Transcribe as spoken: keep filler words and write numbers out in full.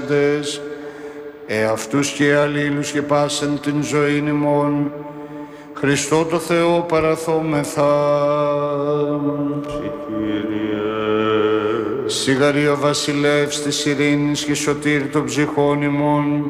εαυτούς και αλλήλους και πάσεν την ζωήν ημών, Χριστό το Θεό παραθόμεθα. Σιγαρία βασιλεύς της ειρήνης και σωτήρ των ψυχών ημών,